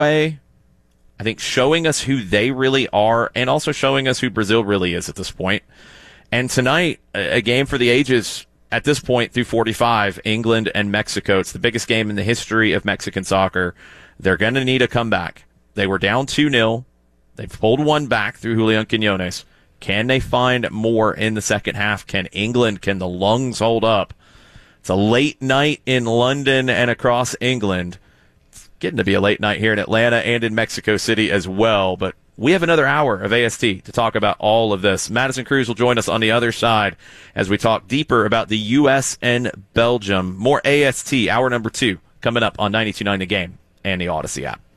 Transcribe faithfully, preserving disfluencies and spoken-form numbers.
way, I think showing us who they really are and also showing us who Brazil really is at this point. And tonight, a game for the ages at this point through forty-five, England and Mexico. It's the biggest game in the history of Mexican soccer. They're going to need a comeback. They were down two nil. They've pulled one back through Julian Quinones. Can they find more in the second half? Can England, can the lungs hold up? It's a late night in London and across England. It's getting to be a late night here in Atlanta and in Mexico City as well. But we have another hour of A S T to talk about all of this. Madison Cruz will join us on the other side as we talk deeper about the U S and Belgium. More A S T, hour number two, coming up on ninety-two point nine The Game and the Odyssey app.